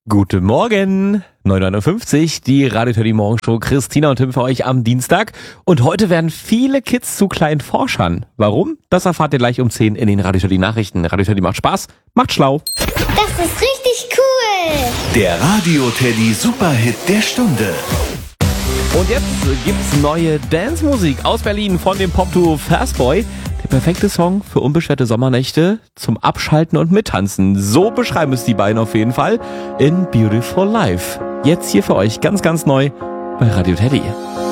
Guten Morgen, 9:59 Uhr, die Radio Teddy Morgenshow. Christina und Tim für euch am Dienstag. Und heute werden viele Kids zu kleinen Forschern. Warum? Das erfahrt ihr gleich um 10 in den Radio Teddy Nachrichten. Radio Teddy macht Spaß, macht schlau. Das ist richtig cool. Der Radio Teddy Superhit der Stunde. Und jetzt gibt's neue Dance-Musik aus Berlin von dem Pop-Duo Fastboy. Der perfekte Song für unbeschwerte Sommernächte zum Abschalten und Mittanzen. So beschreiben es die beiden auf jeden Fall in Beautiful Life. Jetzt hier für euch ganz, ganz neu bei Radio Teddy.